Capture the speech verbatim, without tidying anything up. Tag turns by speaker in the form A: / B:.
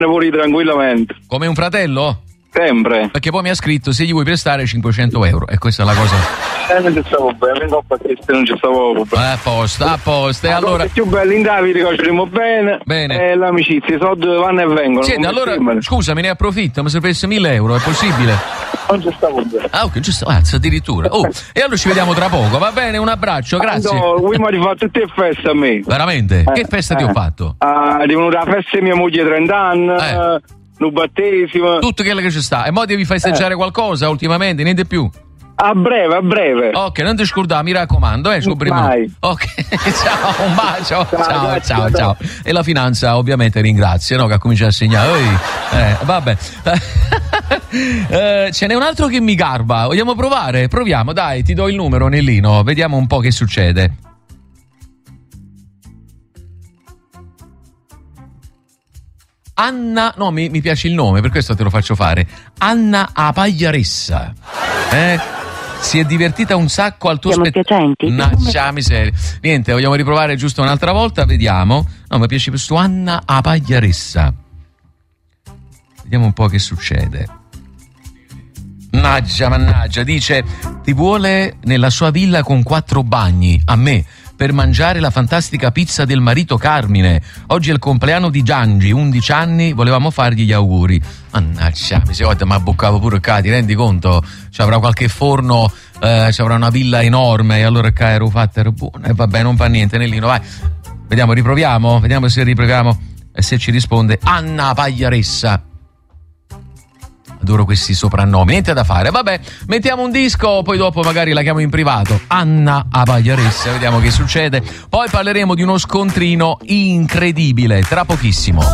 A: pure tranquillamente.
B: Come un fratello?
A: Sempre.
B: Perché poi mi ha scritto se gli vuoi prestare cinquecento euro e questa è la cosa.
A: Eh, non ci stavo bene, non ci stavo bene.
B: A posto, a posto. E allora.
A: I più belli in Davide, che ci bene.
B: Bene.
A: E l'amicizia, i soldi vanno e vengono.
B: Senti, allora, scusa, me ne approfitto, mi servisse mille euro, è possibile?
A: Non ci stavo bene.
B: Ah, ok, giusto, anzi, addirittura. Oh, e allora ci vediamo tra poco, va bene? Un abbraccio, grazie.
A: No, lui mi ha fatto tutte feste a me.
B: Veramente?
A: Eh,
B: che festa
A: eh.
B: ti ho fatto?
A: Ah, è venuta la festa di mia moglie trenta anni.
B: Eh.
A: Un battesimo.
B: Tutto quello che ci sta. E mo devi festeggiare eh. qualcosa ultimamente, niente più?
A: A breve, a breve.
B: Ok, non ti scordare, mi raccomando, eh, scoprimo. Ok, ciao, un bacio. Ciao, ciao, ciao, ciao. E la finanza ovviamente ringrazia, no? Che ha cominciato a segnare. Oi. Eh, vabbè. eh, ce n'è un altro che mi garba. Vogliamo provare? Proviamo, dai, ti do il numero, Nellino. Vediamo un po' che succede. Anna, no, mi, mi piace il nome, per questo te lo faccio fare. Anna Apagliaressa. Eh? Si è divertita un sacco al tuo spettacolo. Nascia miseria. Niente, vogliamo riprovare giusto un'altra volta, vediamo. No, mi piace questo Anna Apagliaressa. Vediamo un po' che succede. Mannaggia, mannaggia, dice ti vuole nella sua villa con quattro bagni, a me, per mangiare la fantastica pizza del marito Carmine. Oggi è il compleanno di Giangi, undici anni, volevamo fargli gli auguri. Mannaggia, mi si volta, ma boccavo pure qua, ti rendi conto? Ci avrà qualche forno, eh, ci avrà una villa enorme, e allora qua ero fatta, ero buona, e vabbè, non fa niente, Nellino, vai. Vediamo, riproviamo, vediamo se riproviamo e se ci risponde Anna Pagliaressa. Adoro questi soprannomi, niente da fare. Vabbè, mettiamo un disco, poi dopo magari la chiamo in privato. Anna Apagliaressa, vediamo che succede. Poi parleremo di uno scontrino incredibile, tra pochissimo.